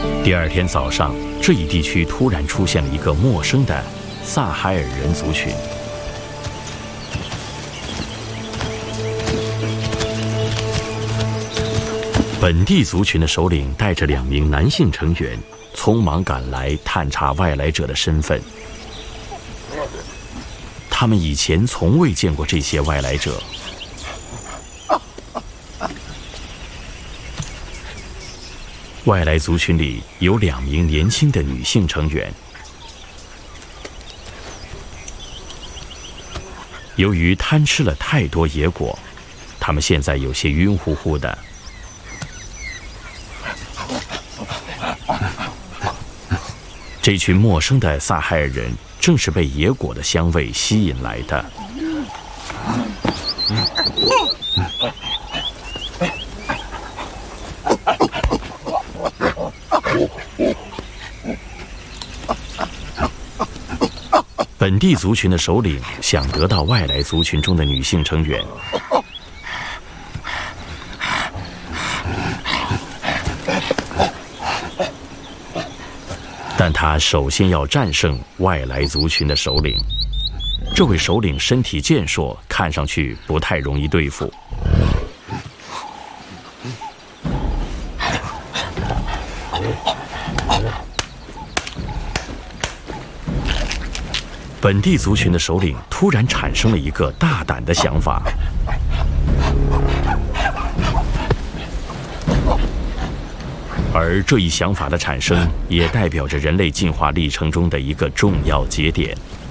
第二天早上，这一地区突然出现了一个陌生的萨海尔人族群。本地族群的首领带着2名男性成员，匆忙赶来探查外来者的身份。他们以前从未见过这些外来者。外来族群里有2名年轻的女性成员。由于贪吃了太多野果，他们现在有些晕乎乎的。这群陌生的萨海尔人正是被野果的香味吸引来的。本地族群的首领想得到外来族群中的女性成员，但他首先要战胜外来族群的首领。这位首领身体健硕，看上去不太容易对付。本地族群的首领突然产生了一个大胆的想法。而这一想法的产生，也代表着人类进化历程中的一个重要节点。